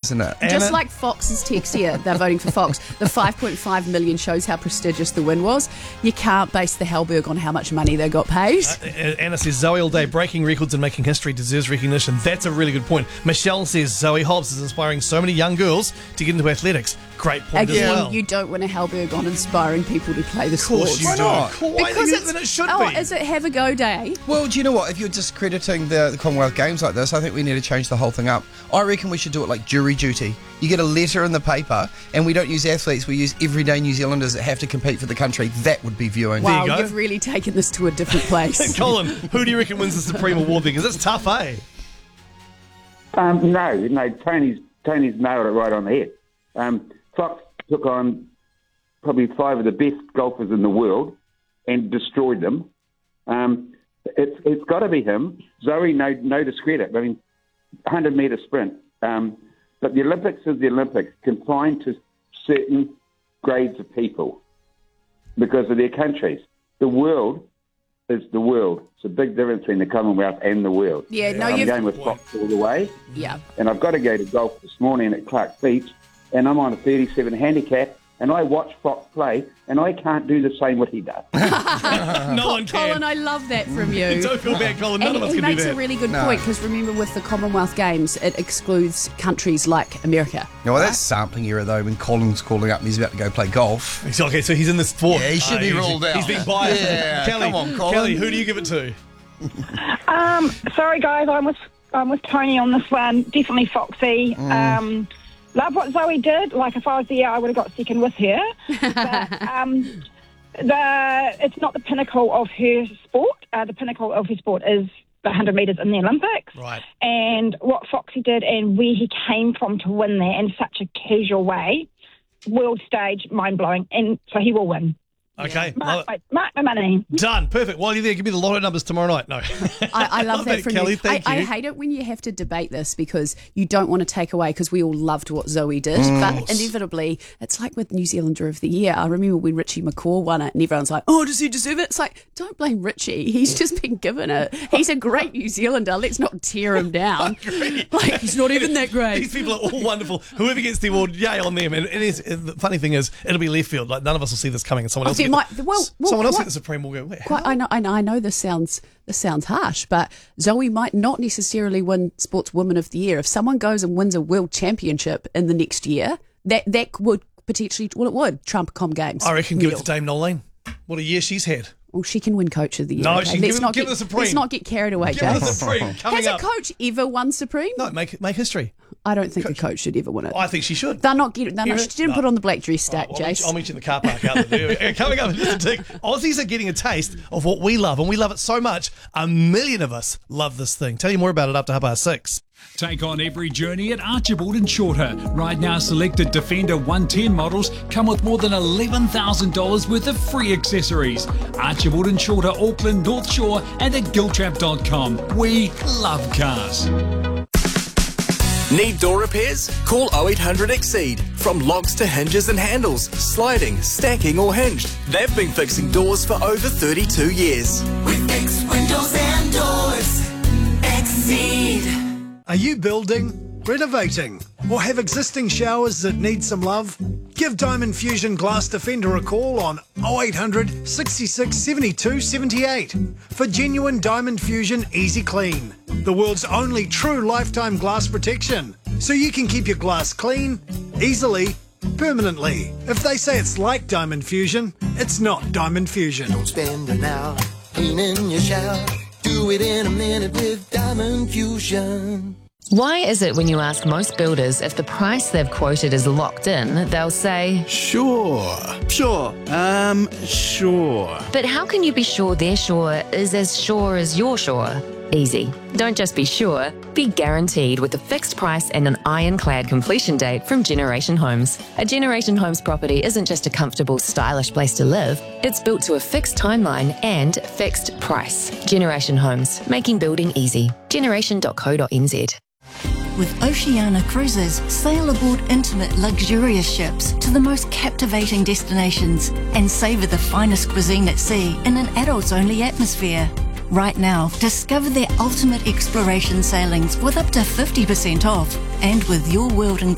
isn't it? Just like Fox's text here, they're voting for Fox. The 5.5 million shows how prestigious the win was. You can't base the Hellberg on how much money they got paid. Anna says, Zoe all day, breaking records and making history, deserves recognition. That's a really good point. Michelle says, Zoe Hobbs is inspiring so many young girls to get into athletics. Great point Again, as well. you don't win a Hellberg on inspiring people to play the sports. Of course you do. not? Because Then it should oh, be. is it have a go day? Well, do you know what? If you're discrediting the Commonwealth Games like this, I think we need to change the whole thing up. I reckon we should do it like jury duty. You get a letter in the paper, and we don't use athletes, we use everyday New Zealanders that have to compete for the country. That would be viewing. Wow, you go. you've really taken this to a different place. Colin, who do you reckon wins the Supreme Award then? Because it's tough, eh? No, Tony's nailed it right on the head. Fox took on probably 5 of the best golfers in the world and destroyed them. It's got to be him. Zoe, no discredit. I mean, 100-metre sprint. But the Olympics is the Olympics, confined to certain grades of people because of their countries. The world is the world. It's a big difference between the Commonwealth and the world. Yeah, no, I'm going with Fox all the way. Yeah. And I've got to go to golf this morning at Clark Beach, and I'm on a 37 handicap, and I watch Fox play, and I can't do the same what he does. No one can. Colin, I love that from you. Don't feel bad, Colin. None And of us he can do makes that. a really good point, because remember with the Commonwealth Games, it excludes countries like America. No, well, that's sampling era, though, when Colin's calling up and he's about to go play golf. Okay, so he's in this sport. Yeah, he should be ruled out. He's been biased. Yeah, Kelly, come on, Colin. Kelly, who do you give it to? Sorry, guys, I'm with Tony on this one. Definitely Foxy. Love what Zoe did. Like, if I was there, I would have got second with her. But it's not the pinnacle of her sport. The pinnacle of her sport is the 100 metres in the Olympics. Right. And what Foxy did and where he came from to win that in such a casual way, world stage, mind-blowing. And so he will win. Okay. Love it. Mark my money. Done. Perfect. While you're there, give me the lotto numbers tomorrow night. No. I love that from Kelly. you. Thank I you. hate it when you have to debate this because you don't want to take away, because we all loved what Zoe did. But inevitably, it's like with New Zealander of the Year. I remember when Richie McCaw won it and everyone's like, oh, does he deserve it? It's like, don't blame Richie. He's just been given it. He's a great New Zealander. Let's not tear him down. Like, he's not even that great. These people are all wonderful. Whoever gets the award, yay on them. And the funny thing is, it'll be left field. Like, none of us will see this coming, and someone else There will get might- someone else quite- get the Supreme will go, wait, Quite, I know this sounds harsh, but Zoe might not necessarily win Sportswoman of the Year. If someone goes and wins a world championship in the next year, that would potentially, well, it would trump Com Games. I reckon give it to Dame Noeline. What a year she's had. Well, she can win Coach of the Year. No, okay? she can give it the Supreme. Let's not get carried away, Give her the Jace. Supreme. Coming Has up. a coach ever won Supreme? No, make history. I don't think a coach should ever win it. I think she should. They're not getting. She didn't No. put on the black dress stack, Right, well, Jace. I'll meet you in the car park out there. Coming up in just a tick, Aussies are getting a taste of what we love, and we love it so much. 1 million of us love this thing. Tell you more about it up to 6:30. Take on every journey at Archibald and Shorter. Right now, selected Defender 110 models come with more than $11,000 worth of free accessories. Archibald and Shorter, Auckland, North Shore, and at giltrap.com. We love cars. Need door repairs? Call 0800 Exceed. From locks to hinges and handles, sliding, stacking or hinged, they've been fixing doors for over 32 years. We fix windows and doors. Exceed. Are you building, renovating, or have existing showers that need some love? Give Diamond Fusion Glass Defender a call on 0800 66 72 78 for genuine Diamond Fusion Easy Clean, the world's only true lifetime glass protection, so you can keep your glass clean, easily, permanently. If they say it's like Diamond Fusion, it's not Diamond Fusion. Don't spend an hour cleaning your shower. Do it in a minute with Diamond Fusion. Why is it when you ask most builders if the price they've quoted is locked in, they'll say, Sure. but how can you be sure their sure is as sure as you're sure? Easy. Don't just be sure, be guaranteed with a fixed price and an ironclad completion date from Generation Homes. A Generation Homes property isn't just a comfortable, stylish place to live. It's built to a fixed timeline and fixed price. Generation Homes, making building easy. Generation.co.nz. With Oceania Cruises, sail aboard intimate, luxurious ships to the most captivating destinations and savour the finest cuisine at sea in an adults-only atmosphere. Right now, discover their ultimate exploration sailings with up to 50% off, and with your world